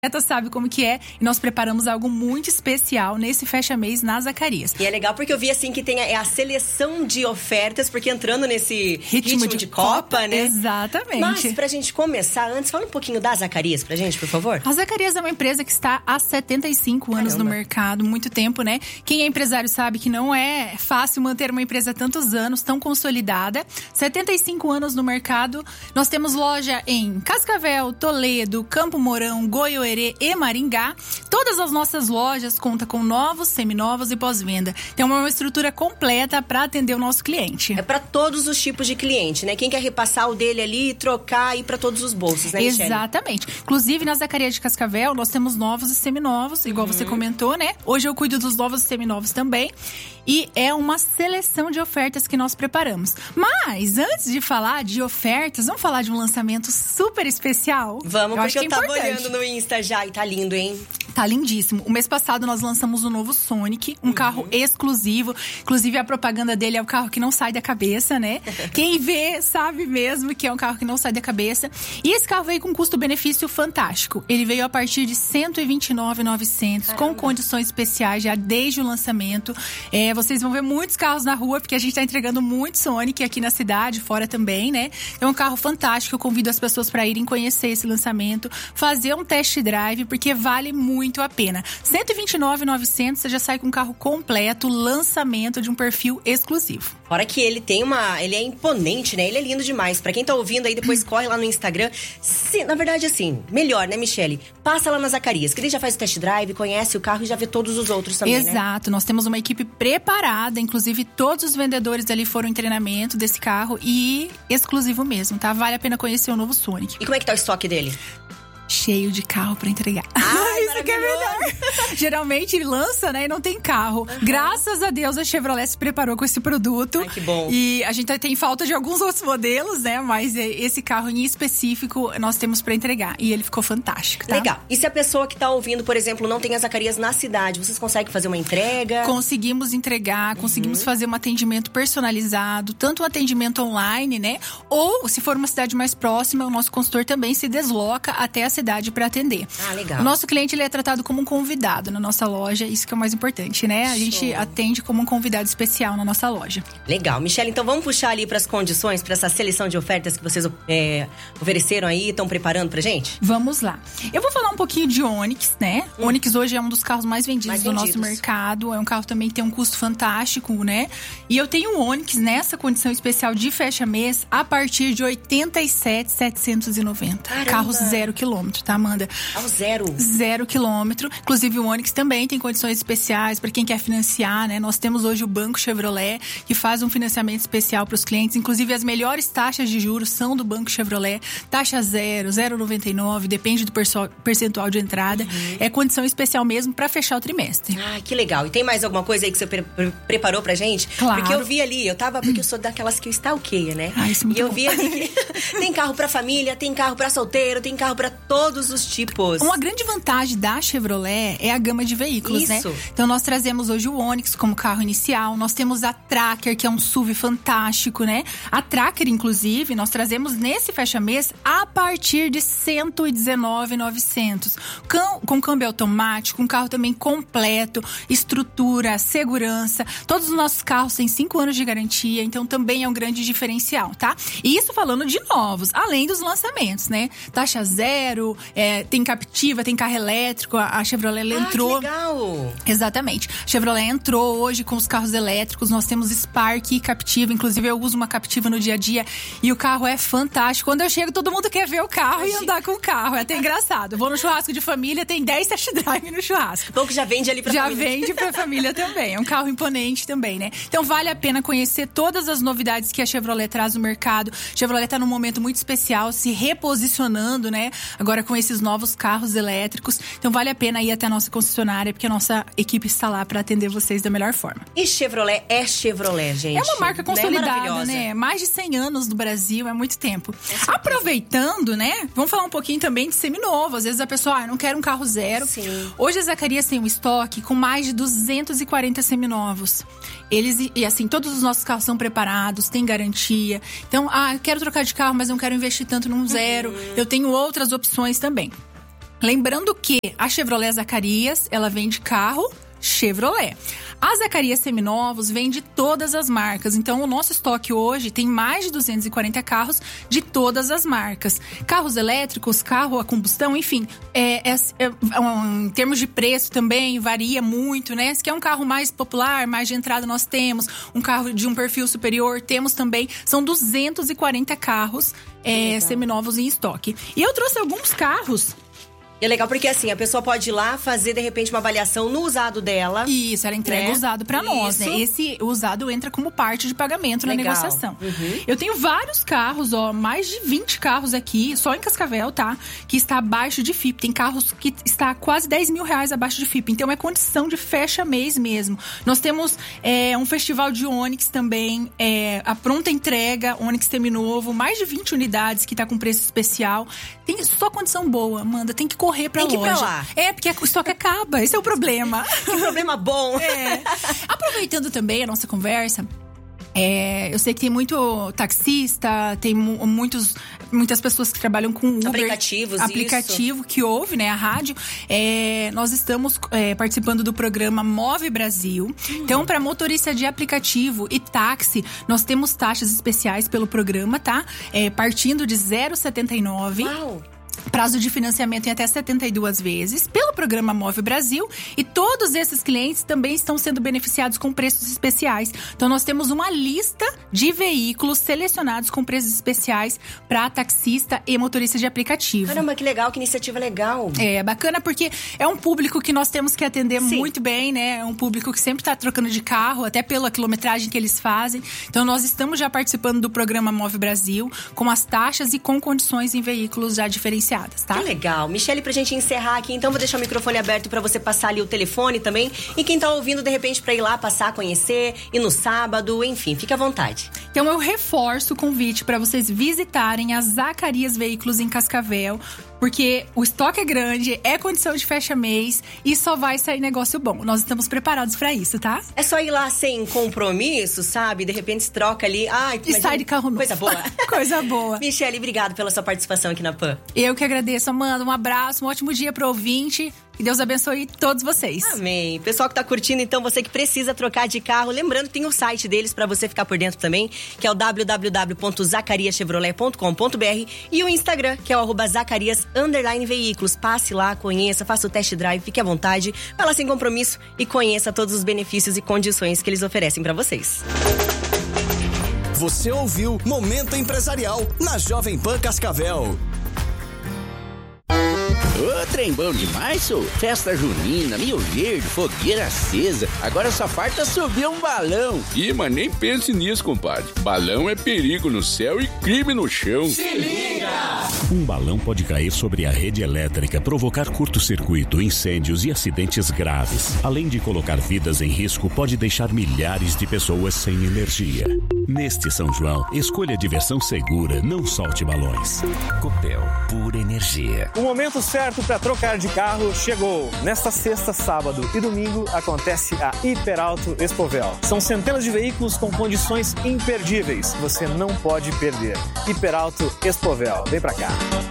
sabe como que é, e nós preparamos algo muito especial nesse fecha-mês na Zacarias. E é legal porque eu vi assim que tem a seleção de ofertas, porque entrando nesse ritmo de Copa, né? Exatamente. Mas pra gente começar, antes, fala um pouquinho da Zacarias pra gente, por favor. A Zacarias é uma empresa que está há 75 anos no mercado, muito tempo, né? Quem é empresário sabe que não é fácil manter uma empresa há tantos anos, tão consolidada. 75 anos no mercado. Nós temos loja em Cascavel, Toledo, Campo Mourão, Goiôerê e Maringá. Todas as nossas lojas contam com novos, seminovos e pós-venda. Tem uma estrutura completa para atender o nosso cliente. É para todos os tipos de cliente, né? Quem quer repassar o dele ali, trocar e ir para todos os bolsos, né, Michele? Exatamente. Inclusive, na Zacarias de Cascavel, nós temos novos e seminovos, igual você comentou, né? Hoje eu cuido dos novos e seminovos também. E é uma seleção de ofertas que nós preparamos. Mas, antes de falar de ofertas, vamos falar de um lançamento super especial? Vamos, porque eu tava olhando no Insta já e tá lindo, hein? Tá lindíssimo. O mês passado nós lançamos o novo Sonic, um carro exclusivo. Inclusive, a propaganda dele é o carro que não sai da cabeça, né? Quem vê sabe mesmo que é um carro que não sai da cabeça. E esse carro veio com custo-benefício fantástico. Ele veio a partir de R$ 129.900, com condições especiais já desde o lançamento. Vocês vão ver muitos carros na rua, porque a gente tá entregando muito Sonic aqui na cidade, fora também, né? É um carro fantástico. Eu convido as pessoas para irem conhecer esse lançamento, fazer um test drive, porque vale muito a pena. R$ 129.900, você já sai com um carro completo, lançamento de um perfil exclusivo. Fora que ele ele é imponente, né? Ele é lindo demais. Pra quem tá ouvindo aí, depois corre lá no Instagram. Na verdade, assim, melhor, né, Michele? Passa lá na Zacarias, que ele já faz o test drive, conhece o carro e já vê todos os outros também, Exato. Né? Nós temos uma equipe preparada, inclusive todos os vendedores ali foram em treinamento desse carro e exclusivo mesmo, tá? Vale a pena conhecer o novo Sonic. E como é que tá o estoque dele? Cheio de carro pra entregar. Isso que é melhor. Geralmente lança, né, e não tem carro. Graças a Deus a Chevrolet se preparou com esse produto. Ai, que bom. E a gente tem falta de alguns outros modelos, né, mas esse carro em específico nós temos pra entregar. E ele ficou fantástico, tá? Legal. E se a pessoa que tá ouvindo, por exemplo, não tem a Zacarias na cidade, vocês conseguem fazer uma entrega? Conseguimos entregar, conseguimos fazer um atendimento personalizado, tanto um atendimento online, né, ou se for uma cidade mais próxima, o nosso consultor também se desloca até a cidade para atender. Ah, legal. O nosso cliente, ele é tratado como um convidado na nossa loja, isso que é o mais importante, né? A gente atende como um convidado especial na nossa loja. Legal. Michele, então vamos puxar ali para as condições, para essa seleção de ofertas que vocês ofereceram aí, estão preparando pra gente? Vamos lá. Eu vou falar um pouquinho de Onix, né? Onix hoje é um dos carros mais vendidos do nosso mercado, é um carro também que tem um custo fantástico, né? E eu tenho o Onix nessa condição especial de fecha-mês a partir de R$ 87.790. Carro 0 quilômetro, tá, Amanda? Ao zero? 0 quilômetro. Inclusive o Onix também tem condições especiais para quem quer financiar, né? Nós temos hoje o Banco Chevrolet, que faz um financiamento especial para os clientes. Inclusive as melhores taxas de juros são do Banco Chevrolet. Taxa 0,99, depende do percentual de entrada. É condição especial mesmo para fechar o trimestre. Ah, que legal. E tem mais alguma coisa aí que você preparou pra gente? Claro. Porque eu vi ali, porque eu sou daquelas que eu stalkeio, né? Isso é muito e eu bom. vi ali que tem carro pra família, tem carro pra solteiro, tem carro pra todos os tipos. Uma grande vantagem da Chevrolet é a gama de veículos, né? Então nós trazemos hoje o Onix como carro inicial, nós temos a Tracker, que é um SUV fantástico, né? A Tracker, inclusive, nós trazemos nesse fecha-mês a partir de R$ 119.900. Com câmbio automático, um carro também completo, estrutura, segurança. Todos os nossos carros têm 5 anos de garantia, então também é um grande diferencial, tá? E isso falando de novos, além dos lançamentos, né? Taxa 0, tem Captiva, tem carro elétrico, a Chevrolet entrou. Que legal! Exatamente. A Chevrolet entrou hoje com os carros elétricos, nós temos Spark e Captiva, inclusive eu uso uma Captiva no dia a dia e o carro é fantástico. Quando eu chego, todo mundo quer ver o carro e andar com o carro, é até engraçado. Eu vou no churrasco de família, tem 10 test drive no churrasco. Bom que já vende ali pra família. Já vende pra família também, é um carro imponente também, né? Então vale a pena conhecer todas as novidades que a Chevrolet traz no mercado. A Chevrolet tá num momento muito especial, se reposicionando, né? Agora com esses novos carros elétricos. Então vale a pena ir até a nossa concessionária, porque a nossa equipe está lá para atender vocês da melhor forma. E Chevrolet é Chevrolet, gente. É uma marca consolidada, né? Mais de 100 anos no Brasil, é muito tempo. Aproveitando, né? Vamos falar um pouquinho também de seminovo. Às vezes a pessoa, eu não quero um carro zero. Sim. Hoje a Zacarias tem um estoque com mais de 240 seminovos. E assim, todos os nossos carros são preparados, tem garantia. Então, eu quero trocar de carro, mas não quero investir tanto num zero. Eu tenho outras opções também. Lembrando que a Chevrolet Zacarias, ela vende carro Chevrolet. A Zacarias Seminovos vende todas as marcas. Então, o nosso estoque hoje tem mais de 240 carros de todas as marcas. Carros elétricos, carro a combustão, enfim. Em termos de preço também, varia muito, né? Se quer um carro mais popular, mais de entrada, nós temos. Um carro de um perfil superior, temos também. São 240 carros seminovos em estoque. E eu trouxe alguns carros. E é legal porque assim, a pessoa pode ir lá fazer de repente uma avaliação no usado dela. Isso, ela entrega o usado pra nós, né? Esse usado entra como parte de pagamento na negociação. Eu tenho vários carros, mais de 20 carros aqui, só em Cascavel, tá? Que está abaixo de FIP. Tem carros que está quase 10 mil reais abaixo de FIP. Então é condição de fecha mês mesmo. Nós temos um festival de Onix também, a pronta entrega, Onix Seminovo, mais de 20 unidades que tá com preço especial. Tem só condição boa, Amanda, tem que correr pra loja. Tem que ir pra lá. Porque o estoque acaba, esse é o problema. Que problema bom. Aproveitando também a nossa conversa, eu sei que tem muito taxista, tem muitas pessoas que trabalham com Uber. Aplicativo que ouve, né, a rádio. Nós estamos participando do programa Move Brasil. Então, para motorista de aplicativo e táxi, nós temos taxas especiais pelo programa, tá? Partindo de 0,79. Uau! Prazo de financiamento em até 72 vezes pelo programa Move Brasil, e todos esses clientes também estão sendo beneficiados com preços especiais. Então nós temos uma lista de veículos selecionados com preços especiais para taxista e motorista de aplicativo. Caramba, que legal, que iniciativa legal. É bacana porque é um público que nós temos que atender muito bem, né? É um público que sempre está trocando de carro, até pela quilometragem que eles fazem. Então nós estamos já participando do programa Move Brasil com as taxas e com condições em veículos já diferenciados. Tá? Que legal. Michele, pra gente encerrar aqui, então vou deixar o microfone aberto pra você passar ali o telefone também. E quem tá ouvindo, de repente, pra ir lá passar, conhecer, e no sábado, enfim, fica à vontade. Então eu reforço o convite pra vocês visitarem a Zacarias Veículos em Cascavel, porque o estoque é grande, é condição de fecha mês e só vai sair negócio bom. Nós estamos preparados pra isso, tá? É só ir lá sem compromisso, sabe? De repente se troca ali. E sai de carro novo. Coisa boa. Coisa boa. Michele, obrigado pela sua participação aqui na PAN. Eu que agradeço, Amanda. Um abraço, um ótimo dia pro ouvinte. Que Deus abençoe todos vocês. Amém. Pessoal que tá curtindo, então, você que precisa trocar de carro, lembrando que tem o site deles pra você ficar por dentro também, que é o www.zacariaschevrolet.com.br, e o Instagram, que é o @zacarias_veículos. Passe lá, conheça, faça o test drive, fique à vontade, vai lá sem compromisso e conheça todos os benefícios e condições que eles oferecem pra vocês. Você ouviu Momento Empresarial na Jovem Pan Cascavel. Ô, trem bom demais, sou. Festa junina, Rio Verde, fogueira acesa. Agora só falta subir um balão. Ih, mas nem pense nisso, compadre. Balão é perigo no céu e crime no chão. Se liga! Um balão pode cair sobre a rede elétrica, provocar curto-circuito, incêndios e acidentes graves. Além de colocar vidas em risco, pode deixar milhares de pessoas sem energia. Neste São João, escolha diversão segura, não solte balões. Copel, pura energia. O momento certo para trocar de carro chegou. Nesta sexta, sábado e domingo acontece a Hiperauto Expovel. São centenas de veículos com condições imperdíveis. Você não pode perder. Hiperauto Expovel. Vem pra cá.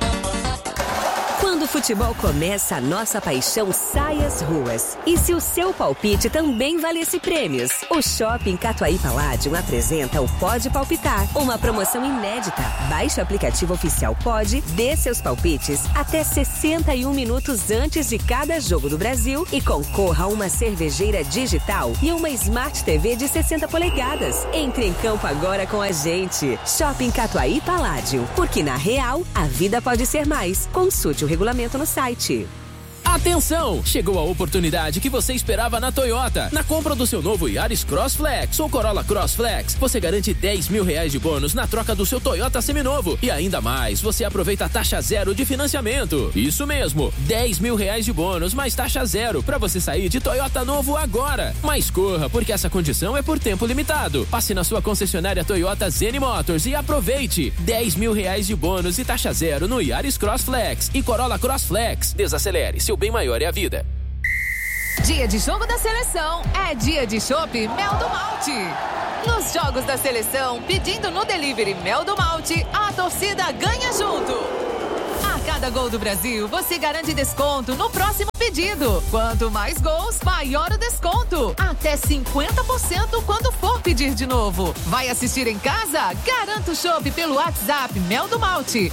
Quando o futebol começa, a nossa paixão sai às ruas. E se o seu palpite também valesse prêmios? O Shopping Catuaí Palladium apresenta o Pode Palpitar, uma promoção inédita. Baixe o aplicativo oficial Pode, dê seus palpites até 61 minutos antes de cada jogo do Brasil e concorra a uma cervejeira digital e uma Smart TV de 60 polegadas. Entre em campo agora com a gente. Shopping Catuaí Palladium, porque na real, a vida pode ser mais. Consulte o regulamento no site. Atenção! Chegou a oportunidade que você esperava na Toyota. Na compra do seu novo Yaris Cross Flex ou Corolla Cross Flex, você garante 10 mil reais de bônus na troca do seu Toyota seminovo. E ainda mais, você aproveita a taxa zero de financiamento. Isso mesmo, 10 mil reais de bônus mais taxa zero para você sair de Toyota novo agora. Mas corra, porque essa condição é por tempo limitado. Passe na sua concessionária Toyota Zen Motors e aproveite. 10 mil reais de bônus e taxa zero no Yaris Cross Flex e Corolla Cross Flex. Desacelere, seu bem maior é a vida. Dia de jogo da seleção é dia de chopp Mel do Malte. Nos jogos da seleção, pedindo no delivery Mel do Malte, a torcida ganha junto. A cada cada gol do Brasil, você garante desconto no próximo pedido. Quanto mais gols, maior o desconto. Até 50% quando for pedir de novo. Vai assistir em casa? Garanta o chopp pelo WhatsApp Mel do Malte.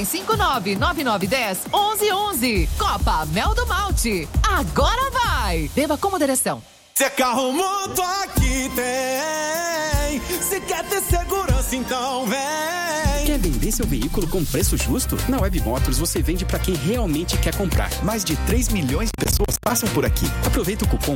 459-9910-1111. Copa Mel do Malte. Agora vai! Beba com moderação. Se é carro, moto, aqui tem. Se quer ter segurança, então vem. Quer vender seu veículo com preço justo? Na Web Motors você vende para quem realmente quer comprar. Mais de 3 milhões de pessoas passam por aqui. Aproveita o cupom